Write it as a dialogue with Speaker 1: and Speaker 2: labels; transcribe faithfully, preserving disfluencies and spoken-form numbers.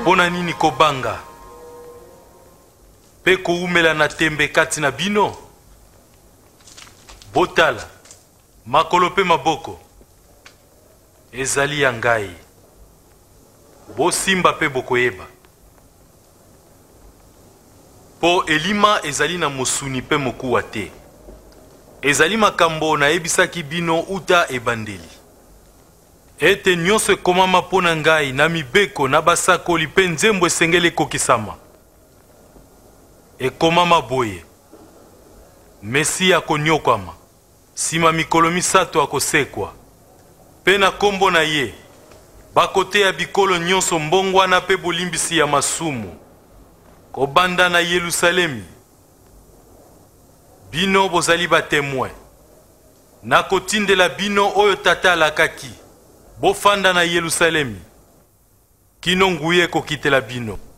Speaker 1: Pona nini kobanga pe koumela na tembe kati na bino? Botala makolo pe maboko ezali ya ngai. Bosimba pe bokoyeba. Po elima ezali na mosuni pe mokuwa te. Ezali makambo na ebisaki bino uta ebandeli. Ete nyonso ekomama pona ngai na mibeko na basakoli pe nzembo esengeli kokisama. Ekomama boye. Mesi akonyokwama. Sima mikolo misato akosekwa. Pe na kombo na ye. Bakote ya bikolo nyonso mbongwana pe bolimbisi ya masumu. Kobanda na Yerusalemi. Bino bozali ba témoin. Na kotindela bino oyo tata alakaki. Bofanda na Yerusalemi. Kino nguye kokitela bino.